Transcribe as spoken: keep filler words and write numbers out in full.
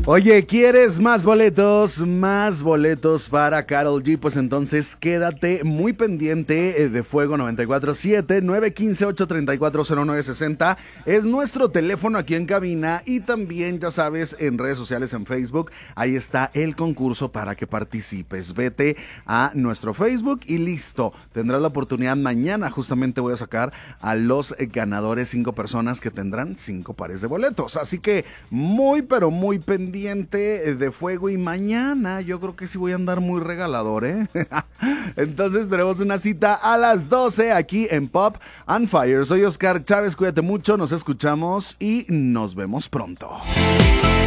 Oye, ¿quieres más boletos? Más boletos para Karol G. Pues entonces quédate muy pendiente de Fuego noventa y cuatro siete, nueve uno cinco, ocho tres cuatro, cero nueve seis cero. Es nuestro teléfono aquí en cabina y también, ya sabes, en redes sociales, en Facebook. Ahí está el concurso para que participes. Vete a nuestro Facebook y listo. Tendrás la oportunidad mañana. Justamente voy a sacar a los ganadores, cinco personas que tendrán cinco pares de boletos. Así que muy, pero muy pendiente de Fuego, y mañana yo creo que sí voy a andar muy regalador, ¿eh? Entonces tenemos una cita a las doce aquí en Pop and Fire. Soy Oscar Chávez, cuídate mucho, nos escuchamos y nos vemos pronto.